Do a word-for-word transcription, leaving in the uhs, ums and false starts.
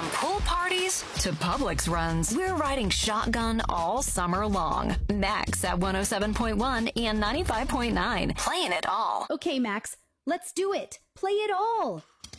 From pool parties to Publix runs, we're riding shotgun all summer long. Max at one oh seven point one and ninety-five point nine. Playing it all. Okay, Max, let's do it. Play it all.